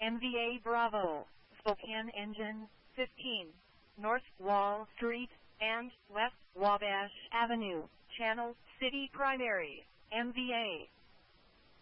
MVA Bravo, Spokane Engine, 15, North Wall Street, and West Wabash Avenue, Channel City Primary, MVA.